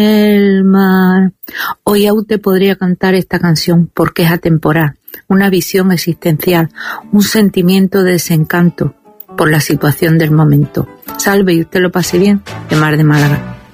el mar. Hoy aún te podría cantar esta canción porque es atemporal, una visión existencial, un sentimiento de desencanto por la situación del momento. Salve y usted lo pase bien, de Mar de Málaga.